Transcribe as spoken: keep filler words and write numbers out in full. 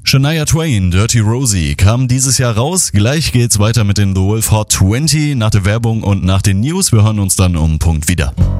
Shania Twain, Dirty Rosie, kam dieses Jahr raus. Gleich geht's weiter mit den The Wolf Hot zwanzig nach der Werbung und nach den News. Wir hören uns dann um Punkt wieder.